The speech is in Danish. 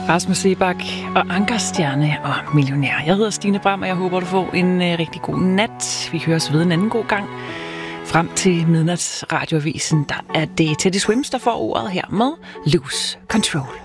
Rasmus Seebach og Ankerstjerne og Millionær. Jeg hedder Stine Bram, og jeg håber, du får en rigtig god nat. Vi høres ved en anden god gang. Frem til midnatsradioavisen, der er det Teddy Swims, der får ordet her med Lose Control.